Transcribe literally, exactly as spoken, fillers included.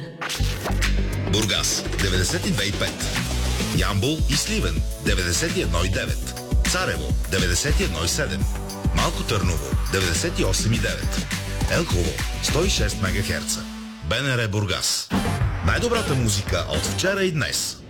Бургас деветдесет и две и пет, Ямбол и Сливен деветдесет и едно и девет, Царево деветдесет и едно и седем, Малко Търново деветдесет и осем и девет, Елхово сто и шест мегахерца. БНР Бургас. Най-добрата музика от вчера и днес.